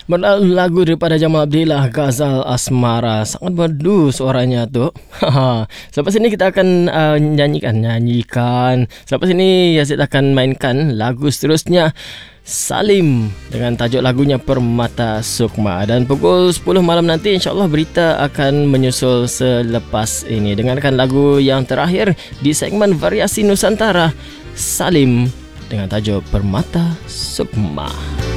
Lagu daripada Jamal Abdillah, Ghazal Asmara. Sangat merdu suaranya tu. Selepas ini kita akan nyanyikan. Selepas ini Yazid akan mainkan lagu seterusnya, Salim, dengan tajuk lagunya Permata Sukma. Dan pukul 10 malam nanti insyaAllah berita akan menyusul selepas ini. Dengarkan lagu yang terakhir di segmen Variasi Nusantara, Salim, dengan tajuk Permata Sukma.